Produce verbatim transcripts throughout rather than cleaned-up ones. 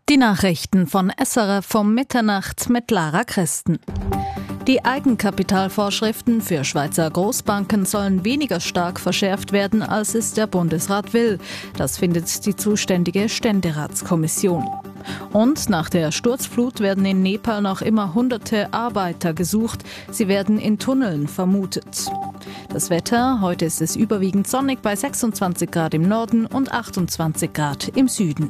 Die Nachrichten von S R F um Mitternacht mit Lara Christen. Die Eigenkapitalvorschriften für Schweizer Großbanken sollen weniger stark verschärft werden, als es der Bundesrat will. Das findet die zuständige Ständeratskommission. Und nach der Sturzflut werden in Nepal noch immer hunderte Arbeiter gesucht. Sie werden in Tunneln vermutet. Das Wetter: Heute ist es überwiegend sonnig bei sechsundzwanzig Grad im Norden und achtundzwanzig Grad im Süden.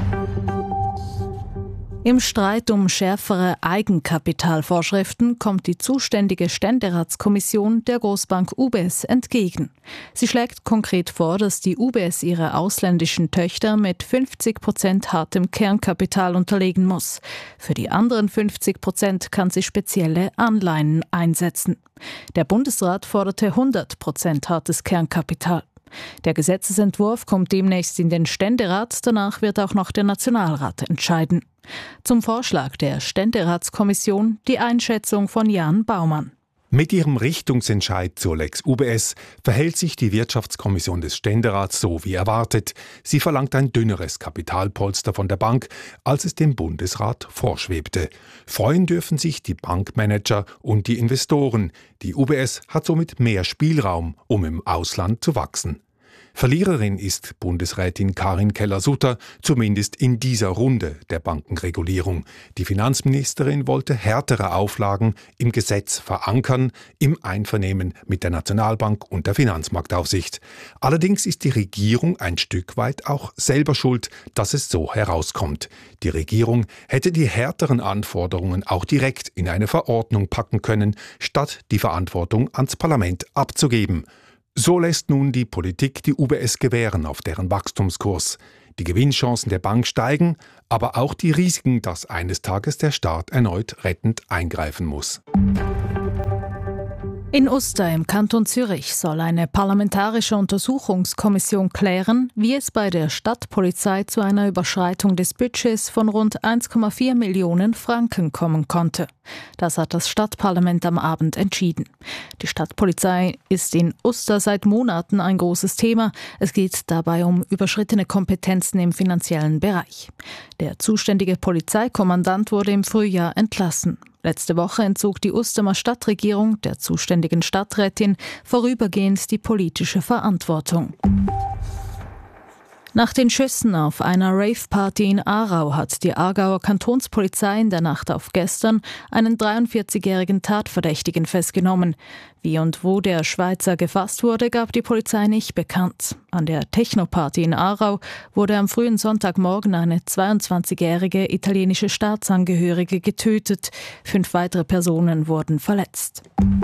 Im Streit um schärfere Eigenkapitalvorschriften kommt die zuständige Ständeratskommission der Großbank U B S entgegen. Sie schlägt konkret vor, dass die U B S ihre ausländischen Töchter mit fünfzig Prozent hartem Kernkapital unterlegen muss. Für die anderen fünfzig Prozent kann sie spezielle Anleihen einsetzen. Der Bundesrat forderte hundert Prozent hartes Kernkapital. Der Gesetzesentwurf kommt demnächst in den Ständerat, danach wird auch noch der Nationalrat entscheiden. Zum Vorschlag der Ständeratskommission die Einschätzung von Jan Baumann. Mit ihrem Richtungsentscheid zur Lex U B S verhält sich die Wirtschaftskommission des Ständerats so wie erwartet. Sie verlangt ein dünneres Kapitalpolster von der Bank, als es dem Bundesrat vorschwebte. Freuen dürfen sich die Bankmanager und die Investoren. Die U B S hat somit mehr Spielraum, um im Ausland zu wachsen. Verliererin ist Bundesrätin Karin Keller-Sutter, zumindest in dieser Runde der Bankenregulierung. Die Finanzministerin wollte härtere Auflagen im Gesetz verankern, im Einvernehmen mit der Nationalbank und der Finanzmarktaufsicht. Allerdings ist die Regierung ein Stück weit auch selber schuld, dass es so herauskommt. Die Regierung hätte die härteren Anforderungen auch direkt in eine Verordnung packen können, statt die Verantwortung ans Parlament abzugeben. So lässt nun die Politik die U B S gewähren auf deren Wachstumskurs. Die Gewinnchancen der Bank steigen, aber auch die Risiken, dass eines Tages der Staat erneut rettend eingreifen muss. In Uster im Kanton Zürich soll eine parlamentarische Untersuchungskommission klären, wie es bei der Stadtpolizei zu einer Überschreitung des Budgets von rund eins Komma vier Millionen Franken kommen konnte. Das hat das Stadtparlament am Abend entschieden. Die Stadtpolizei ist in Uster seit Monaten ein großes Thema. Es geht dabei um überschrittene Kompetenzen im finanziellen Bereich. Der zuständige Polizeikommandant wurde im Frühjahr entlassen. Letzte Woche entzog die Ustermer Stadtregierung der zuständigen Stadträtin vorübergehend die politische Verantwortung. Nach den Schüssen auf einer Rave-Party in Aarau hat die Aargauer Kantonspolizei in der Nacht auf gestern einen dreiundvierzigjährigen Tatverdächtigen festgenommen. Wie und wo der Schweizer gefasst wurde, gab die Polizei nicht bekannt. An der Techno-Party in Aarau wurde am frühen Sonntagmorgen eine zweiundzwanzigjährige italienische Staatsangehörige getötet. Fünf weitere Personen wurden verletzt.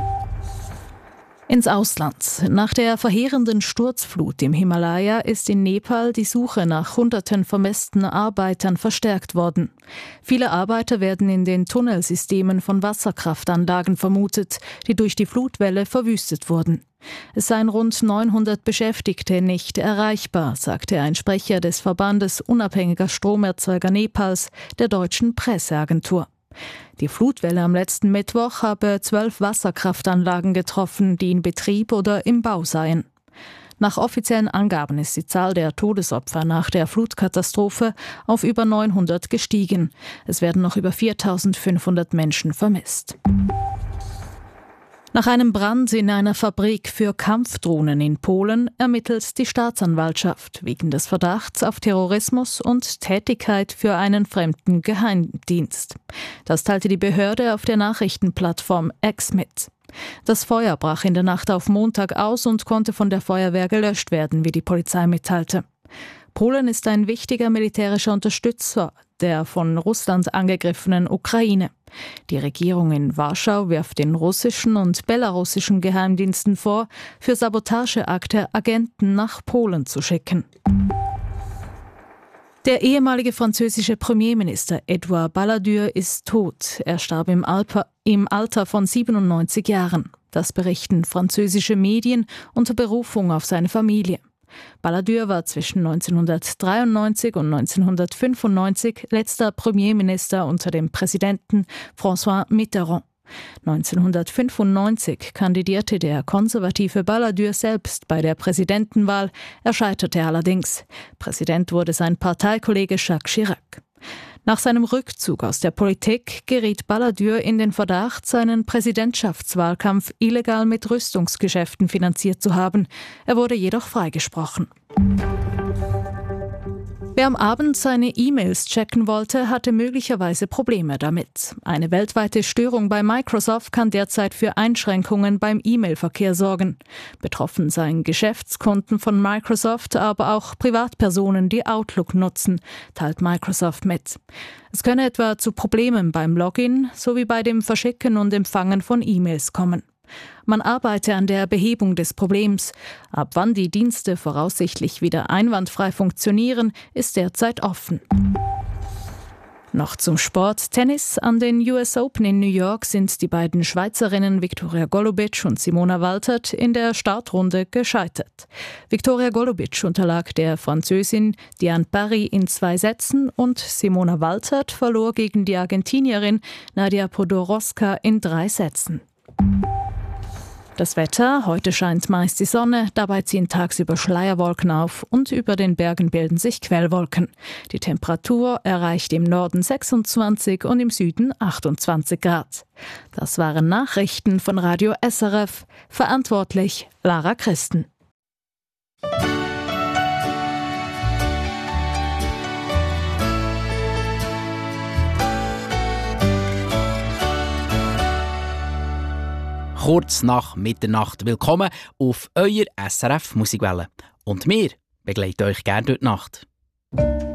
Ins Ausland. Nach der verheerenden Sturzflut im Himalaya ist in Nepal die Suche nach hunderten vermissten Arbeitern verstärkt worden. Viele Arbeiter werden in den Tunnelsystemen von Wasserkraftanlagen vermutet, die durch die Flutwelle verwüstet wurden. Es seien rund neunhundert Beschäftigte nicht erreichbar, sagte ein Sprecher des Verbandes unabhängiger Stromerzeuger Nepals, der deutschen Presseagentur. Die Flutwelle am letzten Mittwoch habe zwölf Wasserkraftanlagen getroffen, die in Betrieb oder im Bau seien. Nach offiziellen Angaben ist die Zahl der Todesopfer nach der Flutkatastrophe auf über neunhundert gestiegen. Es werden noch über viertausendfünfhundert Menschen vermisst. Nach einem Brand in einer Fabrik für Kampfdrohnen in Polen ermittelt die Staatsanwaltschaft wegen des Verdachts auf Terrorismus und Tätigkeit für einen fremden Geheimdienst. Das teilte die Behörde auf der Nachrichtenplattform X mit. Das Feuer brach in der Nacht auf Montag aus und konnte von der Feuerwehr gelöscht werden, wie die Polizei mitteilte. Polen ist ein wichtiger militärischer Unterstützer der von Russland angegriffenen Ukraine. Die Regierung in Warschau wirft den russischen und belarussischen Geheimdiensten vor, für Sabotageakte Agenten nach Polen zu schicken. Der ehemalige französische Premierminister Edouard Balladur ist tot. Er starb im, Alper, im Alter von siebenundneunzig Jahren. Das berichten französische Medien unter Berufung auf seine Familie. Balladur war zwischen neunzehnhundertdreiundneunzig und neunzehnhundertfünfundneunzig letzter Premierminister unter dem Präsidenten François Mitterrand. neunzehnhundertfünfundneunzig kandidierte der konservative Balladur selbst bei der Präsidentenwahl, er scheiterte allerdings. Präsident wurde sein Parteikollege Jacques Chirac. Nach seinem Rückzug aus der Politik geriet Balladur in den Verdacht, seinen Präsidentschaftswahlkampf illegal mit Rüstungsgeschäften finanziert zu haben. Er wurde jedoch freigesprochen. Wer am Abend seine E-Mails checken wollte, hatte möglicherweise Probleme damit. Eine weltweite Störung bei Microsoft kann derzeit für Einschränkungen beim E-Mail-Verkehr sorgen. Betroffen seien Geschäftskunden von Microsoft, aber auch Privatpersonen, die Outlook nutzen, teilt Microsoft mit. Es könne etwa zu Problemen beim Login sowie bei dem Verschicken und Empfangen von E-Mails kommen. Man arbeite an der Behebung des Problems. Ab wann die Dienste voraussichtlich wieder einwandfrei funktionieren, ist derzeit offen. Noch zum Sport. Tennis. An den U S Open in New York sind die beiden Schweizerinnen Viktoria Golubic und Simona Waltert in der Startrunde gescheitert. Viktoria Golubic unterlag der Französin Diane Parry in zwei Sätzen und Simona Waltert verlor gegen die Argentinierin Nadia Podoroska in drei Sätzen. Das Wetter: Heute scheint meist die Sonne, dabei ziehen tagsüber Schleierwolken auf und über den Bergen bilden sich Quellwolken. Die Temperatur erreicht im Norden sechsundzwanzig und im Süden achtundzwanzig Grad. Das waren Nachrichten von Radio S R F. Verantwortlich Lara Christen. Kurz nach Mitternacht. Willkommen auf euer S R F Musikwelle. Und wir begleiten euch gerne durch die Nacht.